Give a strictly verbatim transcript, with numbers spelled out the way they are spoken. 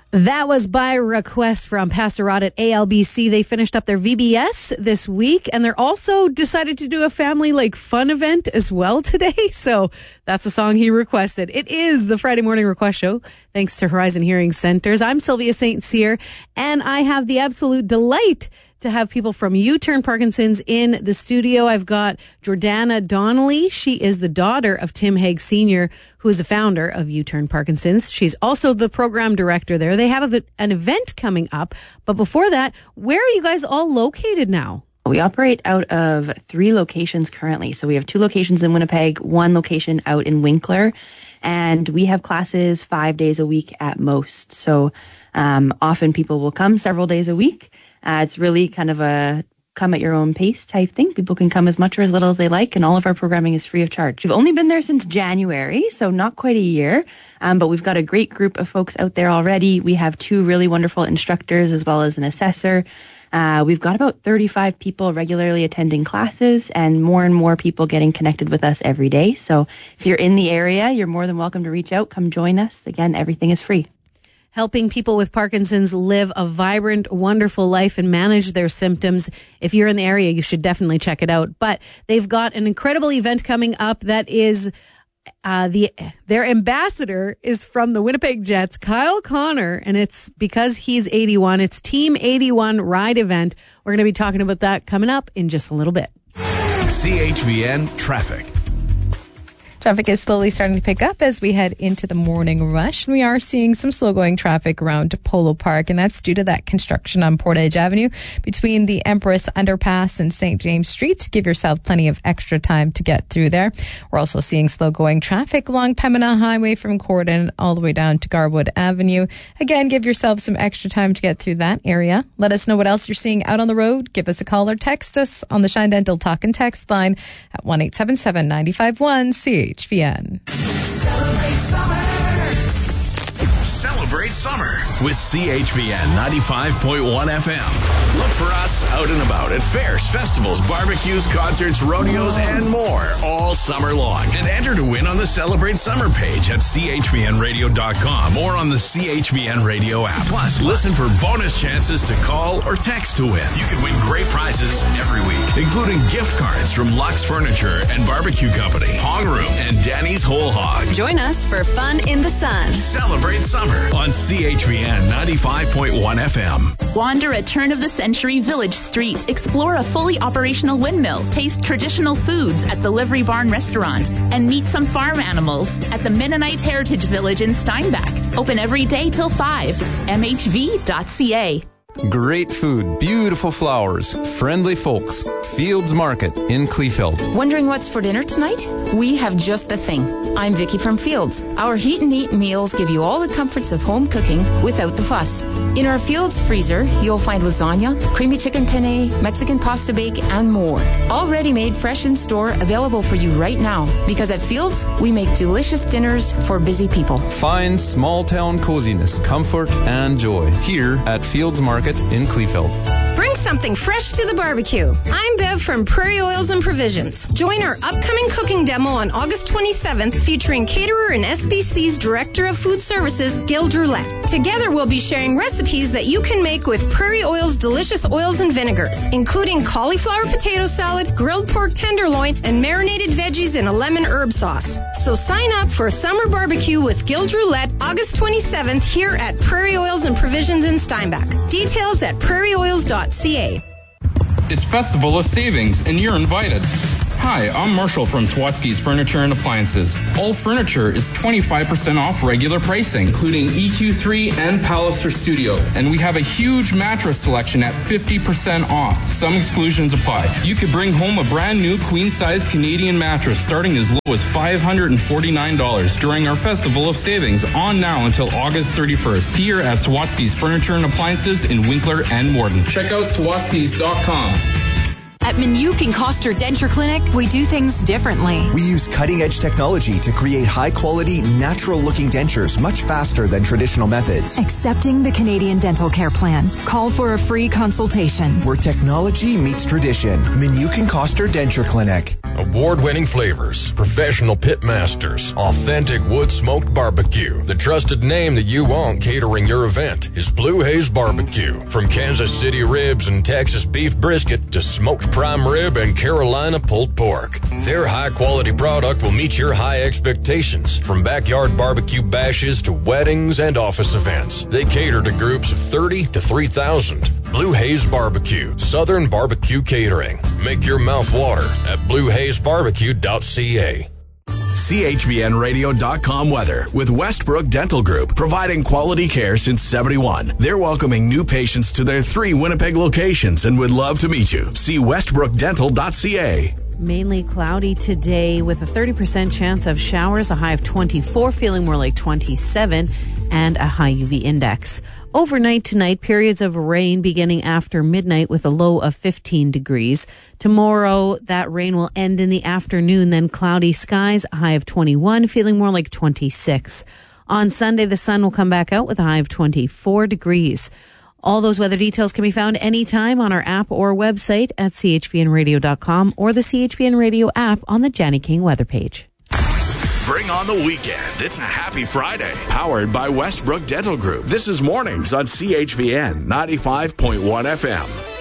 That was by request from Pastor Rod at A L B C. They finished up their V B S this week, and they're also decided to do a family like fun event as well today. So that's the song he requested. It is the Friday Morning Request Show, thanks to Horizon Hearing Centers. I'm Sylvia Saint Cyr, and I have the absolute delight to have people from U-Turn Parkinson's in the studio. I've got Jordana Donnelly. She is the daughter of Tim Haig Senior, who is the founder of U-Turn Parkinson's. She's also the program director there. They have a, an event coming up. But before that, where are you guys all located now? We operate out of three locations currently. So we have two locations in Winnipeg, one location out in Winkler, and we have classes five days a week at most. So um, often people will come several days a week. Uh, it's really kind of a come at your own pace type thing. People can come as much or as little as they like, and all of our programming is free of charge. We've only been there since January, so not quite a year, um, but we've got a great group of folks out there already. We have two really wonderful instructors as well as an assessor. Uh, we've got about thirty-five people regularly attending classes, and more and more people getting connected with us every day. So if you're in the area, you're more than welcome to reach out. Come join us. Again, everything is free. Helping people with Parkinson's live a vibrant, wonderful life and manage their symptoms. If you're in the area, you should definitely check it out. But they've got an incredible event coming up that is uh, the their ambassador is from the Winnipeg Jets, Kyle Connor, and it's because he's eighty-one. It's Team eighty-one Ride event. We're going to be talking about that coming up in just a little bit. C H V N Traffic. Traffic is slowly starting to pick up as we head into the morning rush. And we are seeing some slow-going traffic around Polo Park, and that's due to that construction on Portage Avenue between the Empress Underpass and Saint James Street. Give yourself plenty of extra time to get through there. We're also seeing slow-going traffic along Pembina Highway from Corden all the way down to Garwood Avenue. Again, give yourself some extra time to get through that area. Let us know what else you're seeing out on the road. Give us a call or text us on the Shine Dental Talk and Text line at one eight seven seven, nine five one, C H V N. Celebrate summer. Celebrate summer with C H V N ninety-five point one F M. Look for us out and about at fairs, festivals, barbecues, concerts, rodeos, and more all summer long. And enter to win on the Celebrate Summer page at c h v n radio dot com or on the C H V N Radio app. Plus, listen for bonus chances to call or text to win. You can win great prizes every week, including gift cards from Lux Furniture and Barbecue Company, Hog Room, and Danny's Whole Hog. Join us for fun in the sun. Celebrate summer on C H V N ninety-five point one F M. Wander a turn-of-the-century village street. Explore a fully operational windmill. Taste traditional foods at the Livery Barn Restaurant. And meet some farm animals at the Mennonite Heritage Village in Steinbach. Open every day till five. m h v dot c a. Great food, beautiful flowers, friendly folks. Fields Market in Kleefeld. Wondering what's for dinner tonight? We have just the thing. I'm Vicky from Fields. Our heat and eat meals give you all the comforts of home cooking without the fuss. In our Fields freezer, you'll find lasagna, creamy chicken penne, Mexican pasta bake, and more. All ready-made, fresh in store, available for you right now. Because at Fields, we make delicious dinners for busy people. Find small-town coziness, comfort, and joy here at Fields Market in Kleefeld. Bring something fresh to the barbecue. I'm Bev from Prairie Oils and Provisions. Join our upcoming cooking demo on August twenty-seventh, featuring caterer and S B C's Director of Food Services, Gil Droulet. Together, we'll be sharing recipes that you can make with Prairie Oil's delicious oils and vinegars, including cauliflower potato salad, grilled pork tenderloin, and marinated veggies in a lemon herb sauce. So sign up for a summer barbecue with Gil Droulet August twenty-seventh here at Prairie Oils and Provisions in Steinbach. Details at prairie oils dot c a. It's Festival of Savings, and you're invited. Hi, I'm Marshall from Swatsky's Furniture and Appliances. All furniture is twenty-five percent off regular pricing, including E Q three and Palliser Studio. And we have a huge mattress selection at fifty percent off. Some exclusions apply. You could bring home a brand new queen-size Canadian mattress starting as low as five hundred forty-nine dollars during our Festival of Savings on now until August thirty-first here at Swatsky's Furniture and Appliances in Winkler and Morden. Check out swatsky's dot com. At Minuk and Koster Denture Clinic, we do things differently. We use cutting-edge technology to create high-quality, natural-looking dentures much faster than traditional methods. Accepting the Canadian Dental Care Plan. Call for a free consultation. Where technology meets tradition. Minuk and Koster Denture Clinic. Award-winning flavors, professional pit masters, authentic wood-smoked barbecue. The trusted name that you want catering your event is Blue Haze Barbecue. From Kansas City ribs and Texas beef brisket to smoked prime rib and Carolina pulled pork. Their high-quality product will meet your high expectations. From backyard barbecue bashes to weddings and office events, they cater to groups of thirty to three thousand. Blue Haze Barbecue, Southern Barbecue Catering. Make your mouth water at blue haze barbecue dot c a. C H V N radio dot com weather with Westbrook Dental Group, providing quality care since seventy-one. They're welcoming new patients to their three Winnipeg locations and would love to meet you. See westbrook dental dot c a. Mainly cloudy today with a thirty percent chance of showers, a high of twenty-four, feeling more like twenty-seven, and a high U V index. Overnight tonight, periods of rain beginning after midnight with a low of fifteen degrees. Tomorrow, that rain will end in the afternoon, then cloudy skies, a high of twenty-one, feeling more like twenty-six. On Sunday, the sun will come back out with a high of twenty-four degrees. All those weather details can be found anytime on our app or website at c h v n radio dot com or the C H V N Radio app on the Janny King weather page. Bring on the weekend. It's a happy Friday. Powered by Westbrook Dental Group. This is Mornings on C H V N ninety-five point one F M.